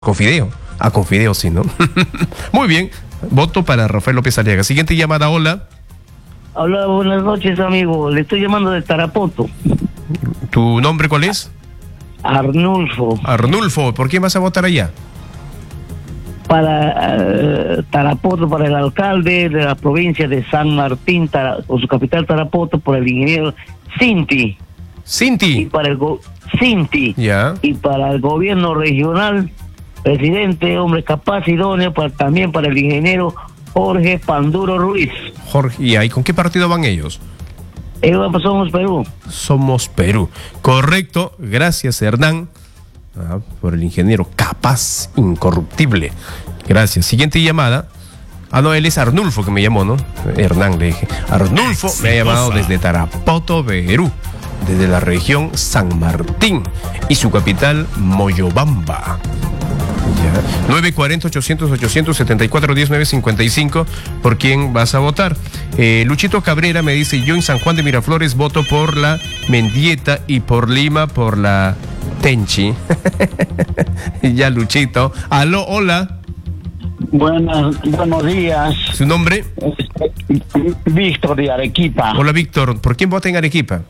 Confideo. Confideo sí, ¿no? Muy bien. Voto para Rafael López Aliaga. Siguiente llamada, hola. Hola, buenas noches, amigo. Le estoy llamando de Tarapoto. ¿Tu nombre cuál es? Arnulfo. Arnulfo, ¿por quién vas a votar allá? Para Tarapoto, para el alcalde de la provincia de San Martín, o su capital Tarapoto, por el ingeniero Cinti. Cinti. Y para el Cinti. Ya. Y para el gobierno regional, presidente, hombre capaz, idóneo, también para el ingeniero Jorge Panduro Ruiz. Jorge, ¿y ahí con qué partido van ellos? Somos Perú. Somos Perú. Correcto, gracias Hernán, por el ingeniero capaz, incorruptible. Gracias. Siguiente llamada. No, él es Arnulfo que me llamó, ¿no? Hernán le dije. Arnulfo me ha llamado desde Tarapoto, Perú, desde la región San Martín y su capital Moyobamba. 940-800-874-1955. ¿Por quién vas a votar? Luchito Cabrera me dice: yo en San Juan de Miraflores voto por la Mendieta y por Lima por la Tenchi. Ya, Luchito. Aló, hola. Buenos días. ¿Su nombre? Víctor de Arequipa. Hola, Víctor. ¿Por quién vota en Arequipa?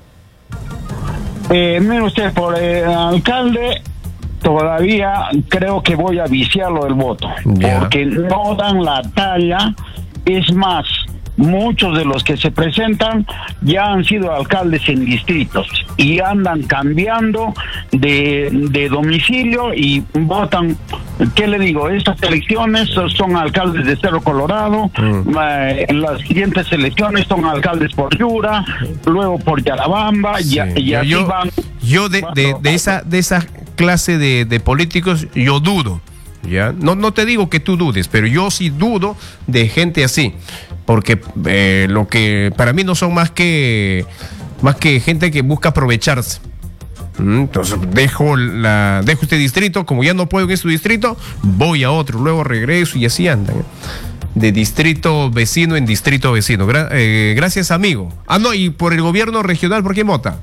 Mire usted, por el alcalde todavía creo que voy a viciarlo el voto, porque no dan la talla. Es más, muchos de los que se presentan ya han sido alcaldes en distritos y andan cambiando de domicilio y votan. ¿Qué le digo? Estas elecciones son alcaldes de Cerro Colorado, las siguientes elecciones son alcaldes por Yura, luego por Yarabamba, sí. y así van. Yo de esa clase de políticos yo dudo. ¿Ya? No te digo que tú dudes, pero yo sí dudo de gente así, porque lo que para mí no son más que gente que busca aprovecharse. Entonces dejo este distrito, como ya no puedo en este distrito, voy a otro, luego regreso y así andan, de distrito vecino en distrito vecino. Gracias, amigo. No, y por el gobierno regional, ¿por quién vota?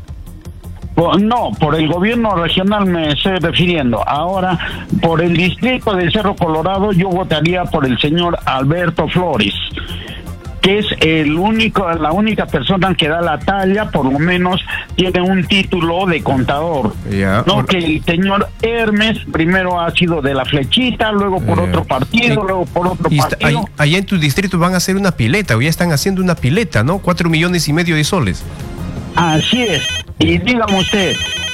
No, por el gobierno regional me estoy refiriendo. Ahora, por el distrito de Cerro Colorado, yo votaría por el señor Alberto Flores, que es la única persona que da la talla, por lo menos tiene un título de contador. Que el señor Hermes primero ha sido de la Flechita, luego por otro partido, luego por otro partido. Allá en tu distrito van a hacer una pileta, o ya están haciendo una pileta, ¿no? 4,5 millones de soles. Así es. Y dígame usted,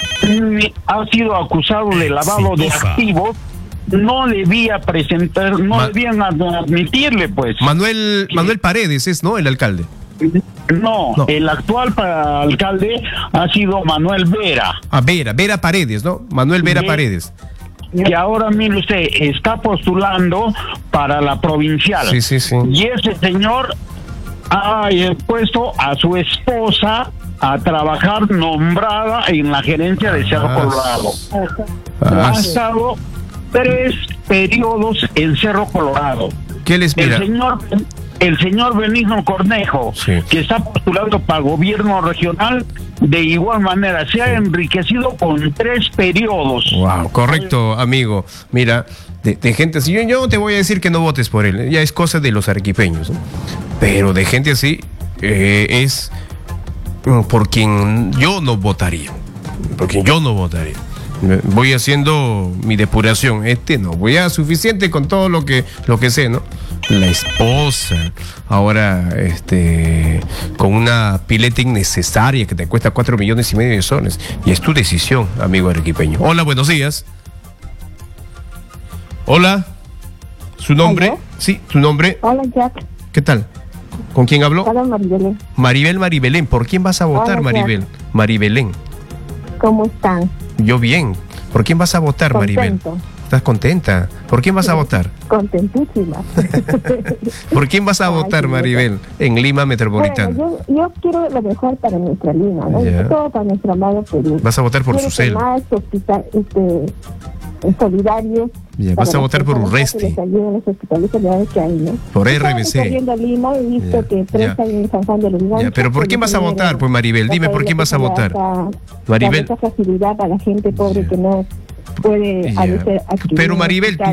ha sido acusado de lavado de activos, no debía presentar, debían admitirle, pues. Manuel Paredes es, ¿no? El alcalde. No, el actual alcalde ha sido Manuel Vera. Vera Paredes, ¿no? Manuel Vera Paredes. Y ahora, mire usted, está postulando para la provincial. Sí. Y ese señor ha puesto a su esposa a trabajar nombrada en la gerencia de Cerro Colorado. Ha estado 3 periodos en Cerro Colorado. ¿Qué les mira? El señor Benigno Cornejo, que está postulando para gobierno regional, de igual manera se ha enriquecido con 3 periodos. Wow, correcto, amigo. Mira, de gente así, yo no te voy a decir que no votes por él, ya es cosa de los arequipeños, ¿no? Pero de gente así es por quien yo no votaría. Voy haciendo mi depuración. No, voy a suficiente con todo lo que sé, ¿no? La esposa, ahora con una pileta innecesaria que te cuesta 4,5 millones de soles. Y es tu decisión, amigo arequipeño. Hola, buenos días. Hola. ¿Su nombre? ¿Aló? Sí, ¿tu nombre? Hola, Jack. ¿Qué tal? ¿Con quién habló? Hola, Maribelén. Maribelén. ¿Por quién vas a votar, Hola, Maribel? Maribelén. ¿Cómo están? Yo bien. ¿Por quién vas a votar, Contento. Maribel? ¿Estás contenta? ¿Por quién vas a votar? Contentísima. ¿Por quién vas a votar, Maribel, en Lima Metropolitana? Bueno, yo quiero lo mejor para nuestra Lima, ¿no? Todo para nuestro amado Perú. Vas a votar por Susel. Más solidarios. Vas a votar por Urresti. Por RBC. Viendo Lima, he visto que prestan en San Juan de los Ganchos. Pero ¿por quién vas a votar, pues, Maribel? Dime por quién vas a votar. Maribel. Esa facilidad para la gente pobre que no puede Ya. a veces adquirir Pero Maribel,